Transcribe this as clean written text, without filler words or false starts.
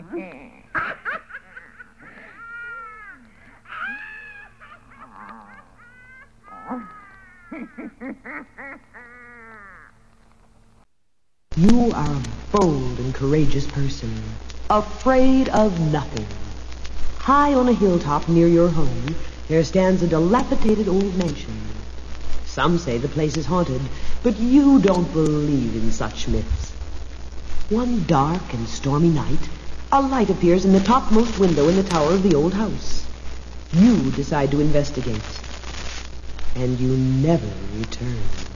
You are a bold and courageous person, afraid of nothing. High on a hilltop near your home, there stands a dilapidated old mansion. Some say the place is haunted, but you don't believe in such myths. One dark and stormy night, a light appears in the topmost window in the tower of the old house. You decide to investigate, and you never return.